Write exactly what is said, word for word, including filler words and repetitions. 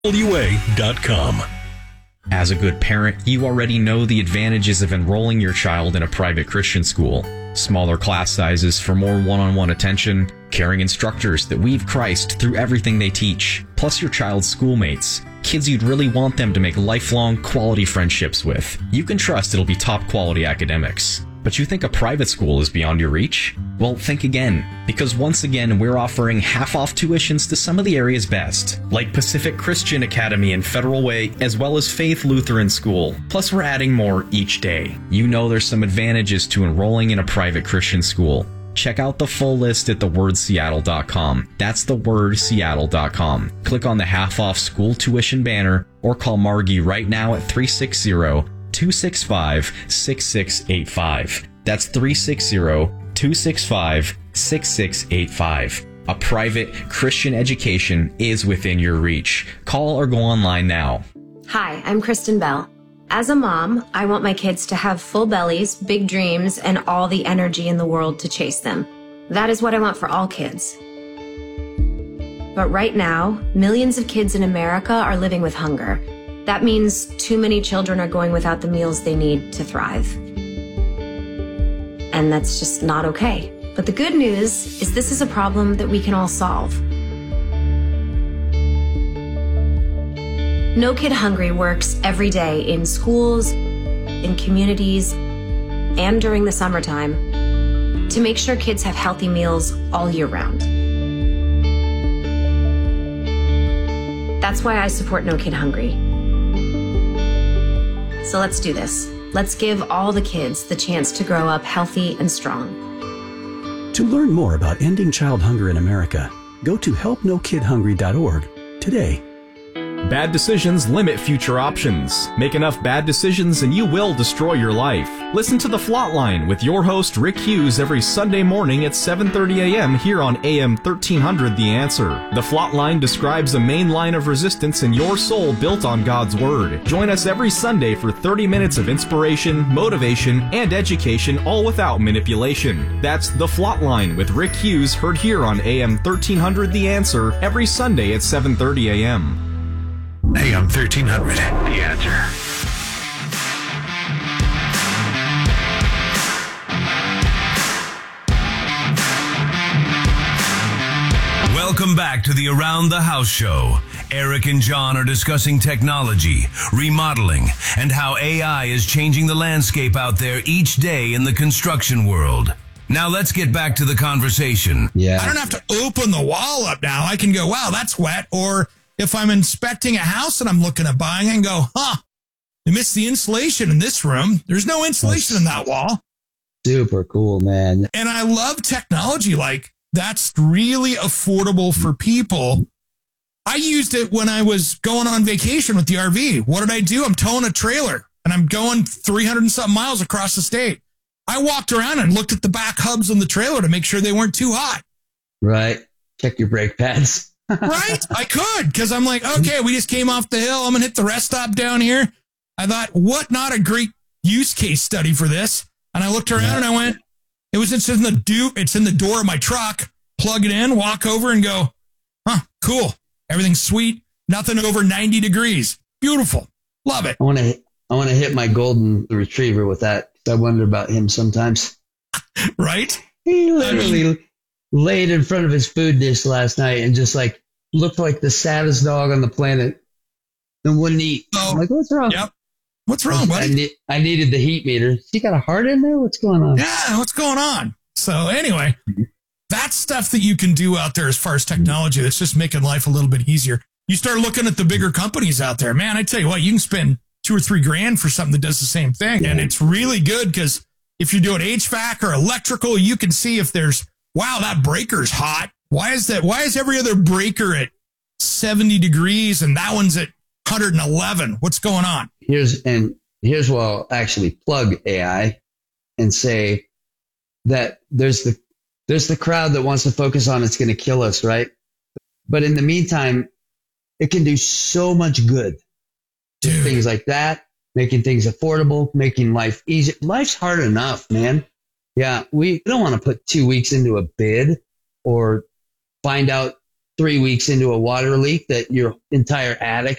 W A dot com. As a good parent, you already know the advantages of enrolling your child in a private Christian school. Smaller class sizes for more one-on-one attention, caring instructors that weave Christ through everything they teach, plus your child's schoolmates, kids you'd really want them to make lifelong quality friendships with. You can trust it'll be top quality academics. But you think a private school is beyond your reach? Well, think again, because once again, we're offering half-off tuitions to some of the area's best, like Pacific Christian Academy and Federal Way, as well as Faith Lutheran School. Plus, we're adding more each day. You know there's some advantages to enrolling in a private Christian school. Check out the full list at the word seattle dot com. That's the word seattle dot com. Click on the half-off school tuition banner, or call Margie right now at three six zero, two six five, six six eight five. That's three six zero, two six five, six six eight five. A private Christian education is within your reach. Call or go online now. Hi, I'm Kristen Bell. As a mom, I want my kids to have full bellies, big dreams, and all the energy in the world to chase them. That is what I want for all kids. But right now, millions of kids in America are living with hunger. That means too many children are going without the meals they need to thrive. And that's just not okay. But the good news is this is a problem that we can all solve. No Kid Hungry works every day in schools, in communities, and during the summertime to make sure kids have healthy meals all year round. That's why I support No Kid Hungry. So let's do this. Let's give all the kids the chance to grow up healthy and strong. To learn more about ending child hunger in America, go to help no kid hungry dot org today. Bad decisions limit future options. Make enough bad decisions and you will destroy your life. Listen to The Flotline with your host Rick Hughes every Sunday morning at seven thirty a.m. here on A M thirteen hundred The Answer. The Flotline describes a main line of resistance in your soul built on God's Word. Join us every Sunday for thirty minutes of inspiration, motivation, and education, all without manipulation. That's The Flotline with Rick Hughes, heard here on A M thirteen hundred The Answer every Sunday at seven thirty a.m. A M thirteen hundred, The Answer. Welcome back to the Around the House show. Eric and John are discussing technology, remodeling, and how A I is changing the landscape out there each day in the construction world. Now let's get back to the conversation. Yeah. I don't have to open the wall up now. I can go, wow, that's wet. Or if I'm inspecting a house and I'm looking at buying and go, huh, I missed the insulation in this room. There's no insulation in that wall. Super cool, man. And I love technology like that's really affordable for people. I used it when I was going on vacation with the R V. What did I do? I'm towing a trailer and I'm going three hundred and something miles across the state. I walked around and looked at the back hubs on the trailer to make sure they weren't too hot. Right. Check your brake pads. Right? I could, because I'm like, okay, we just came off the hill. I'm going to hit the rest stop down here. I thought, what not a great use case study for this? And I looked around yeah. and I went, it was it's in the do it's in the door of my truck. Plug it in, walk over and go, huh, cool. Everything's sweet. Nothing over ninety degrees. Beautiful. Love it. I want to I want to hit my golden retriever with that. I wonder about him sometimes. Right? He literally I mean, laid in front of his food dish last night and just like looked like the saddest dog on the planet and wouldn't eat. Oh, I'm like, what's wrong? Yep. What's wrong, buddy? I, ne- I needed the heat meter. You got a heart in there? What's going on? Yeah, what's going on? So anyway, that's stuff that you can do out there as far as technology that's just making life a little bit easier. You start looking at the bigger companies out there. Man, I tell you what, you can spend two or three grand for something that does the same thing. Yeah. And it's really good because if you're doing H V A C or electrical, you can see if there's, wow, that breaker's hot. Why is that? Why is every other breaker at seventy degrees and that one's at one hundred eleven? What's going on? Here's and here's where I'll actually plug A I and say that there's the there's the crowd that wants to focus on it's going to kill us, right? But in the meantime, it can do so much good. Dude. Things like that, making things affordable, making life easy. Life's hard enough, man. Yeah, we don't want to put two weeks into a bid or find out three weeks into a water leak that your entire attic